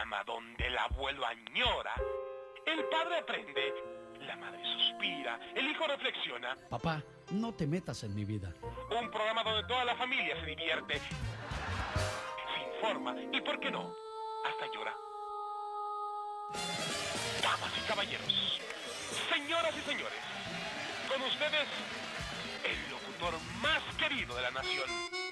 cama donde el abuelo añora, el padre aprende, la madre suspira, el hijo reflexiona. Papá, no te metas en mi vida. Un programa donde toda la familia se divierte, se informa y, ¿por qué no?, hasta llora. Damas y caballeros, señoras y señores, con ustedes, el locutor más querido de la nación,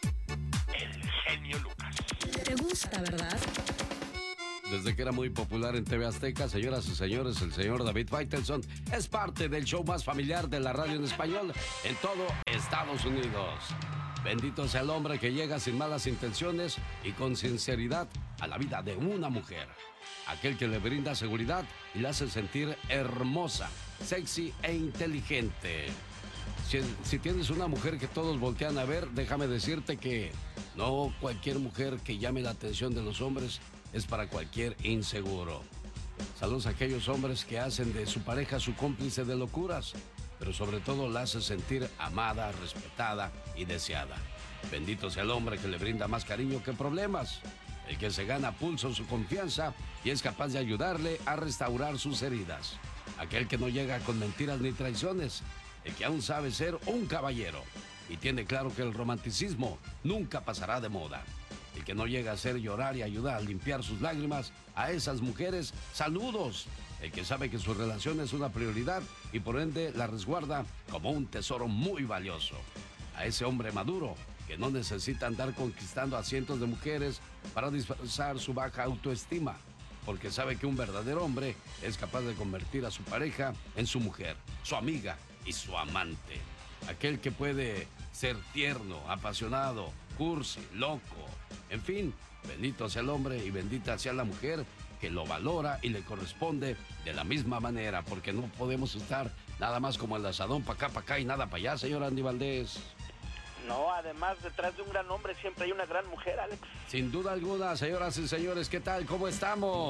el genio Lucas. ¿Te gusta, verdad? Desde que era muy popular en TV Azteca, señoras y señores, el señor David Faitelson es parte del show más familiar de la radio en español en todo Estados Unidos. Bendito sea el hombre que llega sin malas intenciones y con sinceridad a la vida de una mujer. Aquel que le brinda seguridad y la hace sentir hermosa, sexy e inteligente. Si tienes una mujer que todos voltean a ver, déjame decirte que no cualquier mujer que llame la atención de los hombres es para cualquier inseguro. Saludos a aquellos hombres que hacen de su pareja su cómplice de locuras, pero sobre todo la hace sentir amada, respetada y deseada. Bendito sea el hombre que le brinda más cariño que problemas, el que se gana a pulso su confianza y es capaz de ayudarle a restaurar sus heridas. Aquel que no llega con mentiras ni traiciones, el que aún sabe ser un caballero y tiene claro que el romanticismo nunca pasará de moda. El que no llega a hacer llorar y ayudar a limpiar sus lágrimas a esas mujeres, saludos. El que sabe que su relación es una prioridad y por ende la resguarda como un tesoro muy valioso. A ese hombre maduro que no necesita andar conquistando a cientos de mujeres para disfrazar su baja autoestima, porque sabe que un verdadero hombre es capaz de convertir a su pareja en su mujer, su amiga y su amante. Aquel que puede ser tierno, apasionado, cursi, loco, en fin, bendito sea el hombre y bendita sea la mujer que lo valora y le corresponde de la misma manera, porque no podemos estar nada más como el asadón pa' acá y nada para allá, señor Andy Valdés. No, además, detrás de un gran hombre siempre hay una gran mujer, Alex. Sin duda alguna, señoras y señores, ¿qué tal? ¿Cómo estamos?